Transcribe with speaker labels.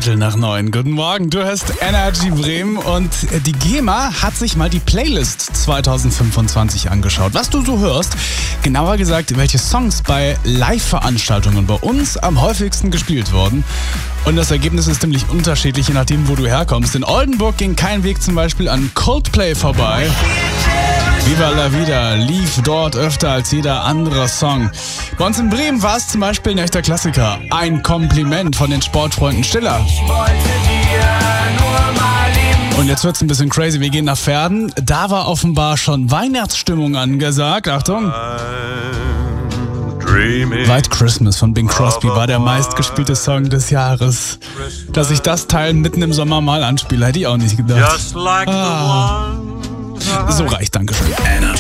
Speaker 1: 8:15. Guten Morgen, du hörst Energy Bremen und die GEMA hat sich mal die Playlist 2025 angeschaut. Was du so hörst, genauer gesagt, welche Songs bei Live-Veranstaltungen bei uns am häufigsten gespielt wurden. Und das Ergebnis ist ziemlich unterschiedlich, je nachdem, wo du herkommst. In Oldenburg ging kein Weg zum Beispiel an Coldplay vorbei. Viva la Vida lief dort öfter als jeder andere Song. Bei uns in Bremen war es zum Beispiel ein echter Klassiker. Ein Kompliment von den Sportfreunden Stiller. Und jetzt wird's ein bisschen crazy. Wir gehen nach Verden. Da war offenbar schon Weihnachtsstimmung angesagt. Achtung. White Christmas von Bing Crosby war der meistgespielte Song des Jahres. Dass ich das Teil mitten im Sommer mal anspiele, hätte ich auch nicht gedacht. So reicht, Dankeschön.